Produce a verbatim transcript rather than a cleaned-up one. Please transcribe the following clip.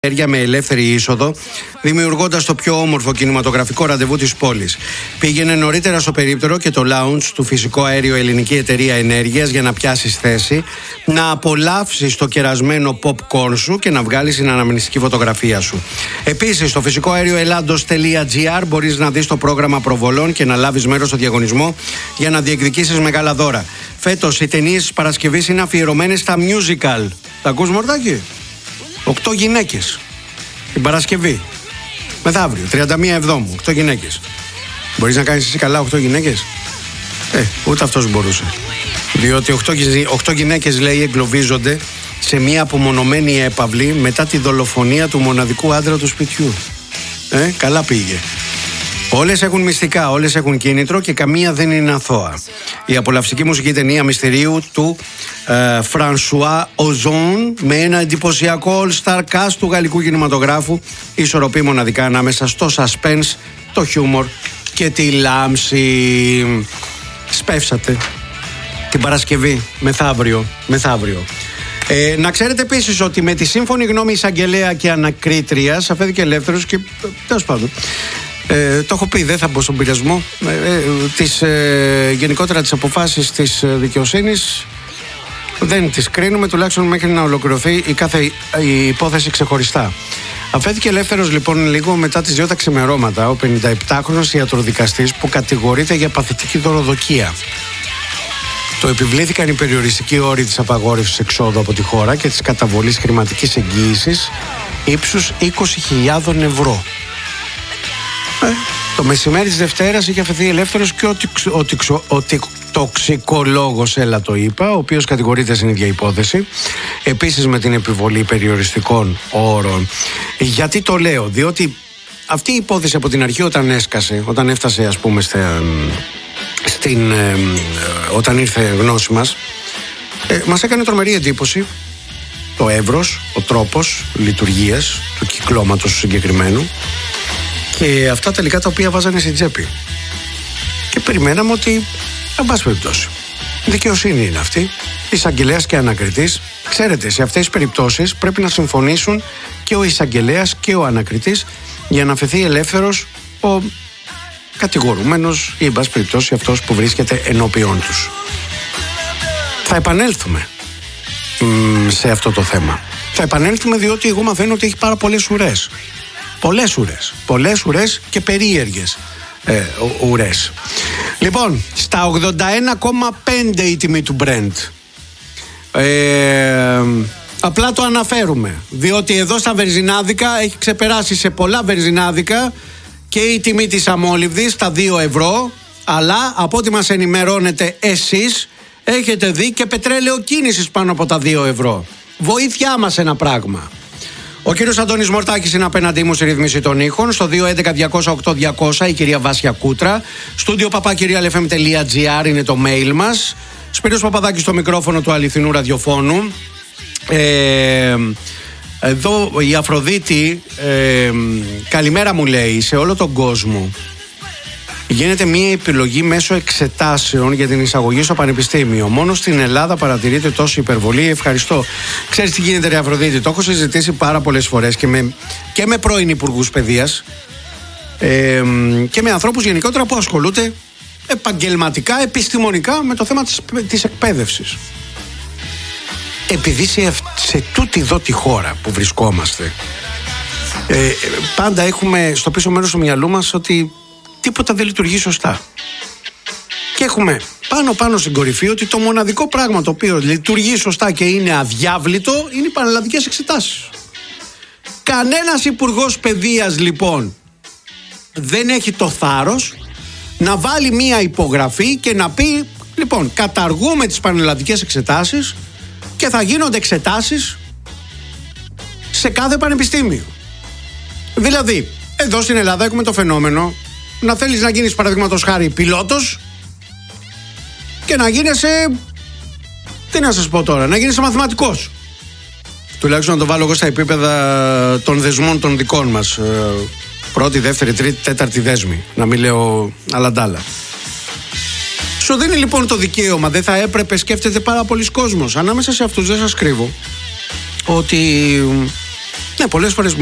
με ελεύθερη είσοδο, δημιουργώντας το πιο όμορφο κινηματογραφικό ραντεβού της πόλης. Πήγαινε νωρίτερα στο περίπτερο και το lounge του Φυσικό Αέριο Ελληνική Εταιρεία Ενέργειας για να πιάσεις θέση, να απολαύσεις το κερασμένο popcorn σου και να βγάλεις την αναμνηστική φωτογραφία σου. Επίσης, στο φυσικό αέριο ελλάντος τελεία τζι άρ μπορείς να δεις το πρόγραμμα προβολών και να λάβεις μέρος στο διαγωνισμό για να διεκδικήσεις μεγάλα δώρα. Φέτος οι ταινίες της Παρασκευής είναι αφιερωμένες στα musical. Τα ακούς, Μορτάκη? Οκτώ γυναίκες την Παρασκευή. Μεθαύριο, τριάντα μία Εβδόμου. Οκτώ γυναίκες. Μπορείς να κάνεις εσύ καλά οκτώ γυναίκες? Ε, ούτε αυτός μπορούσε. Διότι οκτώ, οκτώ γυναίκες, λέει, εγκλωβίζονται σε μία απομονωμένη έπαυλη μετά τη δολοφονία του μοναδικού άντρα του σπιτιού. Ε, καλά πήγε. Όλες έχουν μυστικά, όλες έχουν κίνητρο και καμία δεν είναι αθώα. Η απολαυστική μουσική ταινία μυστηρίου του ε, Φρανσουά Οζόν με ένα εντυπωσιακό all-star cast του γαλλικού κινηματογράφου ισορροπεί μοναδικά ανάμεσα στο suspense, το χιούμορ και τη λάμψη. Σπεύσατε την Παρασκευή, μεθαύριο, μεθαύριο. Ε, να ξέρετε επίσης ότι με τη σύμφωνη γνώμη εισαγγελέα και ανακρίτριας αφέθηκε ελεύθερος και τέλος πάντων. Ε, το έχω πει, δεν θα μπω στον πειρασμό. Ε, ε, τις, ε, γενικότερα τις αποφάσεις της δικαιοσύνης δεν τις κρίνουμε, τουλάχιστον μέχρι να ολοκληρωθεί η κάθε η υπόθεση ξεχωριστά. Αφέθηκε ελεύθερος λοιπόν λίγο μετά τις δύο τα ξημερώματα ο πενηνταεπτάχρονος ιατροδικαστής που κατηγορείται για παθητική δωροδοκία. Το επιβλήθηκαν οι περιοριστικοί όροι της απαγόρευσης εξόδου από τη χώρα και της καταβολής χρηματικής εγγύησης ύψους είκοσι χιλιάδες ευρώ. Ε, το μεσημέρι της Δευτέρας είχε αφαιθεί ελεύθερος και ο, τυξ, ο, τυξο, ο τυ, τοξικολόγος, έλα το είπα, ο οποίος κατηγορείται στην ίδια υπόθεση, επίσης με την επιβολή περιοριστικών όρων. Γιατί το λέω? Διότι αυτή η υπόθεση από την αρχή, όταν έσκασε, όταν έφτασε ας πούμε στα, στην, ε, όταν ήρθε γνώση μας, ε, μας έκανε τρομερή εντύπωση το εύρος, ο τρόπος λειτουργίας του κυκλώματος του συγκεκριμένου και αυτά τελικά τα οποία βάζανε στην τσέπη. Και περιμέναμε ότι, εν πάση περιπτώσει, δικαιοσύνη είναι αυτή, εισαγγελέας και ανακριτής. Ξέρετε, σε αυτές τις περιπτώσεις πρέπει να συμφωνήσουν και ο εισαγγελέας και ο ανακριτής για να αφαιθεί ελεύθερος ο κατηγορούμενος ή, εν πάση περιπτώσει, αυτός που βρίσκεται ενώπιον τους. Θα επανέλθουμε μ, σε αυτό το θέμα. Θα επανέλθουμε διότι εγώ μαθαίνω ότι έχει πάρα πολλές ουρές. Πολλές ουρές, πολλές ουρές και περίεργες ε, ουρές. Λοιπόν, στα ογδόντα ένα κόμμα πέντε η τιμή του Brent. Ε, απλά το αναφέρουμε, διότι εδώ στα βερζινάδικα έχει ξεπεράσει σε πολλά βερζινάδικα και η τιμή της αμόλυβδης στα δύο ευρώ, αλλά από ό,τι μας ενημερώνετε εσείς, έχετε δει και πετρέλαιο κίνησης πάνω από τα δύο ευρώ. Βοήθειά μας ένα πράγμα. Ο κύριος Αντώνης Μορτάκης είναι απέναντί μου στη ρύθμιση των ήχων. Στο δύο έντεκα διακόσια οκτώ διακόσια η κυρία Βάσια Κούτρα. Στούντιο παπάκυρια ελ εφ εμ τελεία τζι άρ είναι το mail μας. Σπύρος Παπαδάκης στο μικρόφωνο του αληθινού ραδιοφώνου. Ε, εδώ η Αφροδίτη ε, καλημέρα μου λέει σε όλο τον κόσμο. Γίνεται μια επιλογή μέσω εξετάσεων για την εισαγωγή στο πανεπιστήμιο. Μόνο στην Ελλάδα παρατηρείται τόση υπερβολή. Ευχαριστώ. Ξέρεις τι γίνεται, ρε Αφροδίτη? Το έχω συζητήσει πάρα πολλές φορές και με, και με πρώην υπουργούς παιδείας ε, και με ανθρώπους γενικότερα που ασχολούνται επαγγελματικά, επιστημονικά με το θέμα της, της εκπαίδευσης. Επειδή σε, σε τούτη εδώ τη χώρα που βρισκόμαστε ε, πάντα έχουμε στο πίσω μέρος του μυαλού μας ότι τίποτα δεν λειτουργεί σωστά. Και έχουμε πάνω πάνω στην κορυφή ότι το μοναδικό πράγμα το οποίο λειτουργεί σωστά και είναι αδιάβλητο είναι οι πανελλαδικές εξετάσεις. Κανένας υπουργός παιδείας λοιπόν δεν έχει το θάρρος να βάλει μία υπογραφή και να πει λοιπόν καταργούμε τις πανελλαδικές εξετάσεις και θα γίνονται εξετάσεις σε κάθε πανεπιστήμιο. Δηλαδή εδώ στην Ελλάδα έχουμε το φαινόμενο να θέλεις να γίνεις παραδείγματος χάρη πιλότος και να γίνεσαι, τι να σας πω τώρα, να γίνεσαι μαθηματικός. Τουλάχιστον να το βάλω εγώ στα επίπεδα των δεσμών των δικών μας. Πρώτη, δεύτερη, τρίτη, τέταρτη δέσμη. Να μην λέω αλλαντάλα. Σου δίνει λοιπόν το δικαίωμα, δεν θα έπρεπε, σκέφτεται πάρα πολλοί κόσμος. Ανάμεσα σε αυτούς δεν σας κρύβω ότι Ναι, πολλές φορές